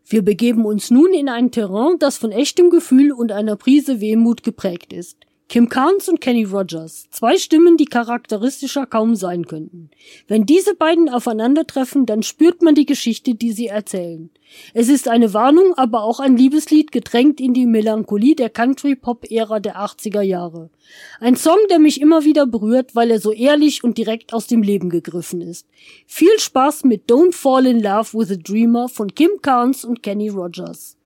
Wir begeben uns nun in ein Terrain, das von echtem Gefühl und einer Prise Wehmut geprägt ist. Kim Carnes und Kenny Rogers, zwei Stimmen, die charakteristischer kaum sein könnten. Wenn diese beiden aufeinandertreffen, dann spürt man die Geschichte, die sie erzählen. Es ist eine Warnung, aber auch ein Liebeslied, getränkt in die Melancholie der Country-Pop-Ära der 80er Jahre. Ein Song, der mich immer wieder berührt, weil er so ehrlich und direkt aus dem Leben gegriffen ist. Viel Spaß mit Don't Fall in Love with a Dreamer von Kim Carnes und Kenny Rogers.